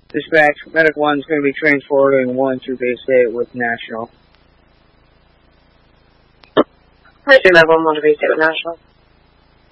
Dispatch, Medic 1 is going to be transporting 1 to base 8 with National. Let's do Med 1 to base 8 with National.